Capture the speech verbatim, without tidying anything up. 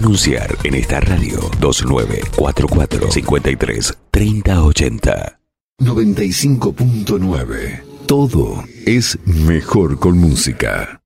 anunciar en esta radio. Dos nueve cuatro cuatro cinco tres tres cero ocho cero. noventa y cinco punto nueve. Todo es mejor con música.